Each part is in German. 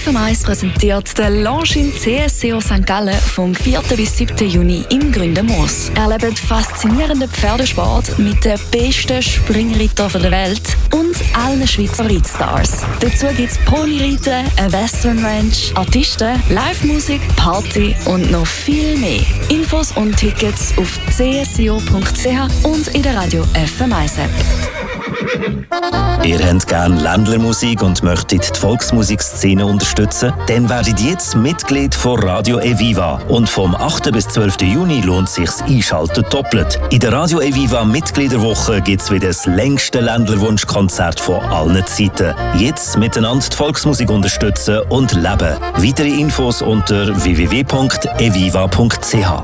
FM1 präsentiert den Longines CSCO St. Gallen vom 4. bis 7. Juni im Gründenmoos. Erlebt faszinierenden Pferdesport mit den besten Springreitern der Welt und allen Schweizer Reitstars. Dazu gibt es Ponyreiten, eine Western Ranch, Artisten, Live-Musik, Party und noch viel mehr. Infos und Tickets auf csco.ch und in der Radio FM1 App. Ihr habt gerne Ländlermusik und möchtet die Volksmusikszene unterstützen? Dann werdet jetzt Mitglied von Radio Eviva. Und vom 8. bis 12. Juni lohnt sich's Einschalten doppelt. In der Radio Eviva Mitgliederwoche gibt's wieder das längste Ländlerwunschkonzert von allen Zeiten. Jetzt miteinander die Volksmusik unterstützen und leben. Weitere Infos unter www.eviva.ch.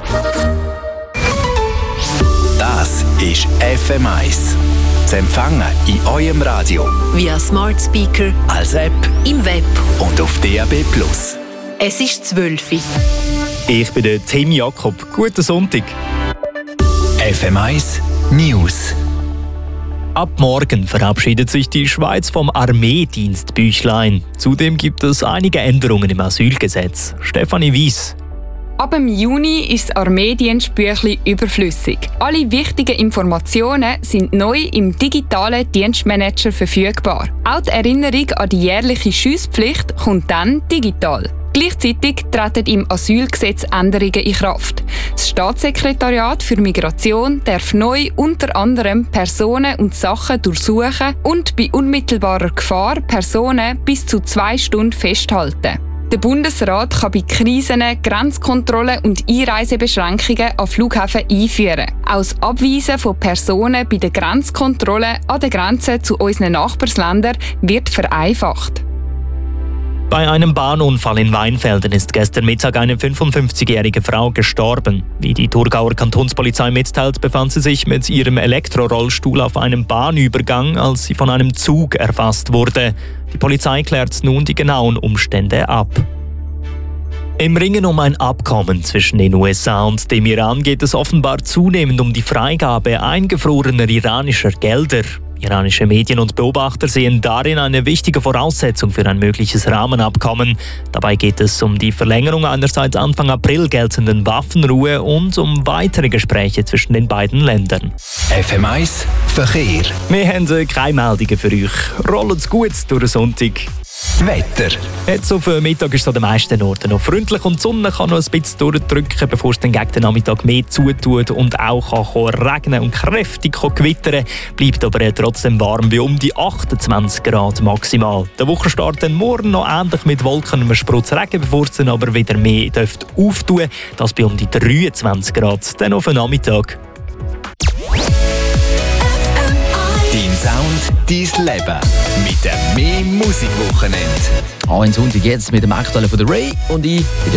Das ist FM1. Zu empfangen in eurem Radio, via Smart Speaker, als App, im Web und auf DAB+. Es ist 12 Uhr. Ich bin der Tim Jakob. Guten Sonntag. FM1 News. Ab morgen verabschiedet sich die Schweiz vom Armeedienstbüchlein. Zudem gibt es einige Änderungen im Asylgesetz. Stefanie Weiss. Ab dem Juni ist das Armeedienstbüchlein überflüssig. Alle wichtigen Informationen sind neu im digitalen Dienstmanager verfügbar. Auch die Erinnerung an die jährliche Schiesspflicht kommt dann digital. Gleichzeitig treten im Asylgesetz Änderungen in Kraft. Das Staatssekretariat für Migration darf neu unter anderem Personen und Sachen durchsuchen und bei unmittelbarer Gefahr Personen bis zu 2 Stunden festhalten. Der Bundesrat kann bei Krisen Grenzkontrollen und Einreisebeschränkungen an Flughäfen einführen. Auch das Abweisen von Personen bei der Grenzkontrolle an den Grenzen zu unseren Nachbarländern wird vereinfacht. Bei einem Bahnunfall in Weinfelden ist gestern Mittag eine 55-jährige Frau gestorben. Wie die Thurgauer Kantonspolizei mitteilt, befand sie sich mit ihrem Elektrorollstuhl auf einem Bahnübergang, als sie von einem Zug erfasst wurde. Die Polizei klärt nun die genauen Umstände ab. Im Ringen um ein Abkommen zwischen den USA und dem Iran geht es offenbar zunehmend um die Freigabe eingefrorener iranischer Gelder. Iranische Medien und Beobachter sehen darin eine wichtige Voraussetzung für ein mögliches Rahmenabkommen. Dabei geht es um die Verlängerung einer seit Anfang April geltenden Waffenruhe und um weitere Gespräche zwischen den beiden Ländern. FM1 Verkehr. Wir haben keine Meldungen für euch. Rollen's gut durch den Sonntag. Wetter. Jetzt auf Mittag ist es an den meisten Orten noch freundlich und die Sonne kann noch ein bisschen durchdrücken, bevor es dann gegen den Nachmittag mehr zutut und auch kann regnen und kräftig gewittern. Bleibt aber trotzdem warm bei um die 28 Grad maximal. Der Wochenstart dann morgen noch ähnlich mit Wolken und einem Sprutz Regen, bevor es dann aber wieder mehr dürfte auftun. Das bei um die 23 Grad, dann auf den Nachmittag. Dein Sound, dein Leben. Mit dem «Mehr Musikwochenende». Ein Sonntag jetzt mit dem Aktuellen von der Ray und ich.